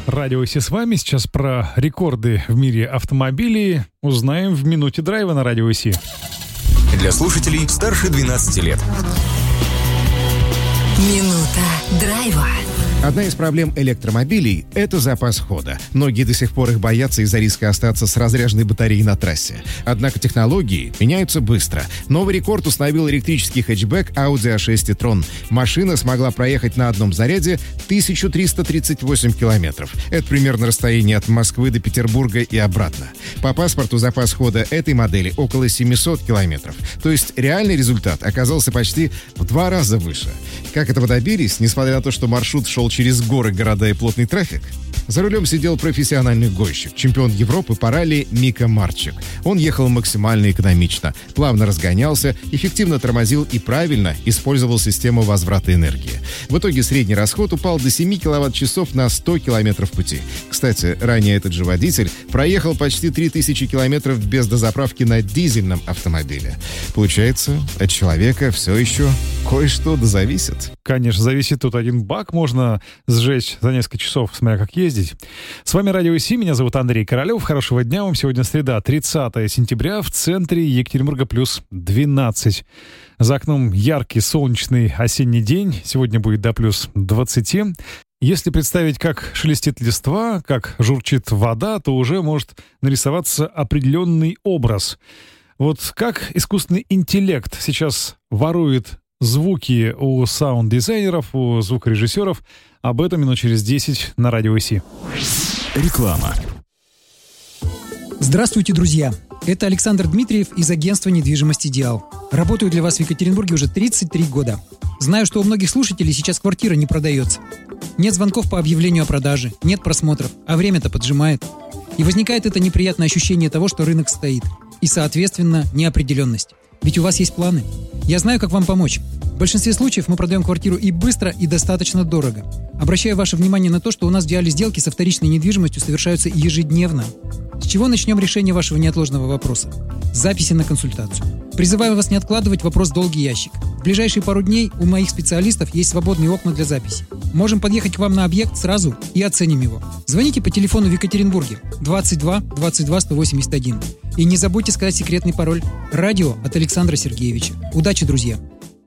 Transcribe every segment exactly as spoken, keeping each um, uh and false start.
Радио Си с вами. Сейчас про рекорды в мире автомобилей узнаем в минуте драйва на Радио Си. Для слушателей старше двенадцати лет. Минута драйва. Одна из проблем электромобилей – это запас хода. Многие до сих пор их боятся из-за риска остаться с разряженной батареей на трассе. Однако технологии меняются быстро. Новый рекорд установил электрический хэтчбэк Audi а шесть e-tron. Машина смогла проехать на одном заряде тысячу триста тридцать восемь километров. Это примерно расстояние от Москвы до Петербурга и обратно. По паспорту запас хода этой модели около семьсот километров. То есть реальный результат оказался почти в два раза выше. Как этого добились, несмотря на то, что маршрут шел через горы, города и плотный трафик? За рулем сидел профессиональный гонщик, чемпион Европы по ралли Мика Марчик. Он ехал максимально экономично, плавно разгонялся, эффективно тормозил и правильно использовал систему возврата энергии. В итоге средний расход упал до семь киловатт-часов на сто километров пути. Кстати, ранее этот же водитель проехал почти три тысячи километров без дозаправки на дизельном автомобиле. Получается, от человека все еще кое-что дозависит. Конечно, зависит. Тут один бак можно сжечь за несколько часов, смотря как ездить. С вами Радио Си, меня зовут Андрей Королев. Хорошего дня вам. Сегодня среда, тридцатое сентября, в центре Екатеринбурга плюс двенадцать. За окном яркий солнечный осенний день. Сегодня будет до плюс двадцати. Если представить, как шелестит листва, как журчит вода, то уже может нарисоваться определенный образ. Вот как искусственный интеллект сейчас ворует звуки у саунд-дизайнеров, у звукорежиссеров. Об этом минут через десять на Радио Си. Реклама. Здравствуйте, друзья! Это Александр Дмитриев из агентства недвижимости «Идеал». Работаю для вас в Екатеринбурге уже тридцать три года. Знаю, что у многих слушателей сейчас квартира не продается. Нет звонков по объявлению о продаже, нет просмотров, а время-то поджимает. И возникает это неприятное ощущение того, что рынок стоит. И, соответственно, неопределенность. Ведь у вас есть планы. Я знаю, как вам помочь. В большинстве случаев мы продаем квартиру и быстро, и достаточно дорого. Обращаю ваше внимание на то, что у нас в идеале сделки со вторичной недвижимостью совершаются ежедневно. С чего начнем решение вашего неотложного вопроса? Записи на консультацию. Призываю вас не откладывать вопрос в долгий ящик. В ближайшие пару дней у моих специалистов есть свободные окна для записи. Можем подъехать к вам на объект сразу и оценим его. Звоните по телефону в Екатеринбурге двадцать два двадцать два сто восемьдесят один. И не забудьте сказать секретный пароль. Радио от Александра Сергеевича. Удачи, друзья!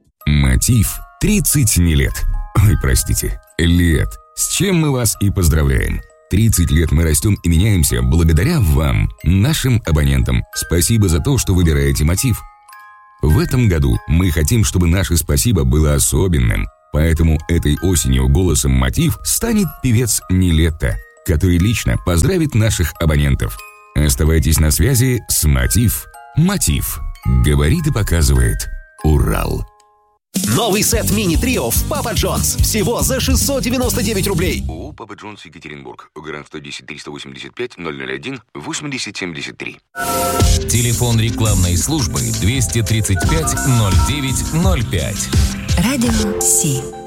Мотив тридцать не лет. Ой, простите, лет. С чем мы вас и поздравляем. тридцать лет мы растем и меняемся благодаря вам, нашим абонентам. Спасибо за то, что выбираете Мотив. В этом году мы хотим, чтобы наше спасибо было особенным. Поэтому этой осенью голосом Мотив станет певец Нилетто, который лично поздравит наших абонентов. Оставайтесь на связи с Мотив. Мотив. Говорит и показывает Урал. Новый сет мини-трио в Папа Джонс. Всего за шестьсот девяносто девять рублей. ООО «Папа Джонс, Екатеринбург». ГРАН сто десять триста восемьдесят пять ноль ноль один восемьдесят семьдесят три. Телефон рекламной службы двести тридцать пять ноль девять ноль пять. Радио Си.